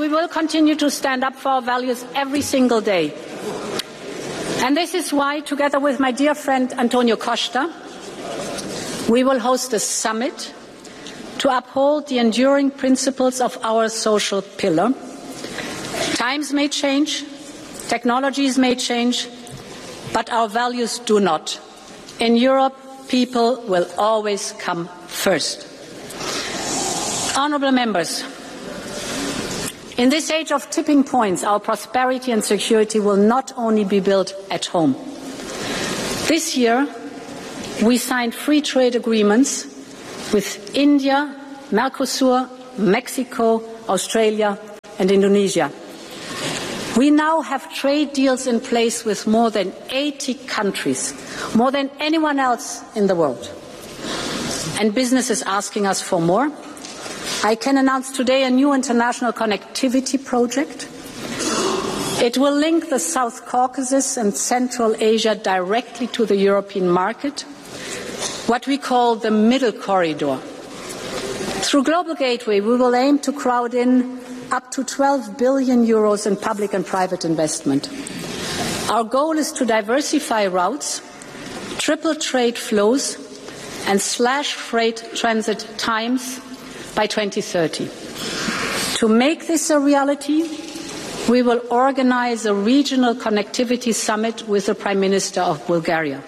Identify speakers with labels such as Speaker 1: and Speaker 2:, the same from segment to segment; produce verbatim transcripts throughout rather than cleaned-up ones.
Speaker 1: we will continue to stand up for our values every single day. And this is why, together with my dear friend Antonio Costa, we will host a summit to uphold the enduring principles of our social pillar. Times may change, technologies may change, but our values do not. In Europe, people will always come first. Honourable members, in this age of tipping points, our prosperity and security will not only be built at home. This year, we signed free trade agreements with India, Mercosur, Mexico, Australia and Indonesia. We now have trade deals in place with more than eighty countries, more than anyone else in the world. And business is asking us for more. I can announce today a new international connectivity project. It will link the South Caucasus and Central Asia directly to the European market, what we call the Middle Corridor. Through Global Gateway, we will aim to crowd in up to twelve billion euros in public and private investment. Our goal is to diversify routes, triple trade flows, and slash freight transit times by twenty thirty. To make this a reality, we will organize a regional connectivity summit with the Prime Minister of Bulgaria.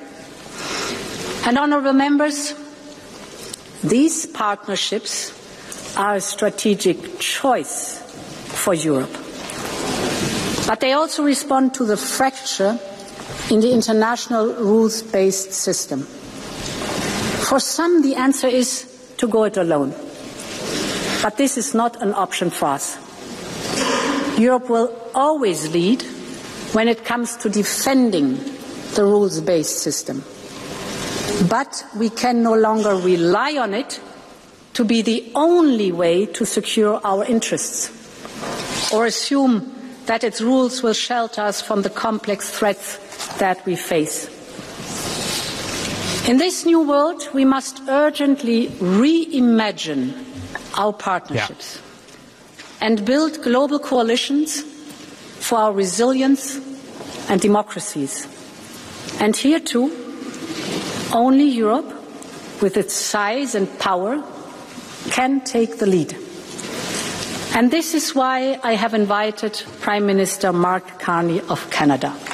Speaker 1: And honourable members, these partnerships are a strategic choice for Europe. But they also respond to the fracture in the international rules-based system. For some, the answer is to go it alone. But this is not an option for us. Europe will always lead when it comes to defending the rules-based system. But we can no longer rely on it to be the only way to secure our interests, or assume that its rules will shelter us from the complex threats that we face. In this new world, we must urgently reimagine our partnerships yeah. and build global coalitions for our resilience and democracies. And here too, only Europe, with its size and power, can take the lead. And this is why I have invited Prime Minister Mark Carney of Canada.